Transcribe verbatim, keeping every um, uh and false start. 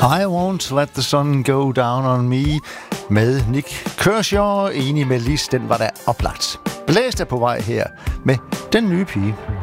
I Won't Let The Sun Go Down On Me med Nick Kershaw. Enig med Lis, den var der oplagt. Blæst er på vej her med Den Nye Pige.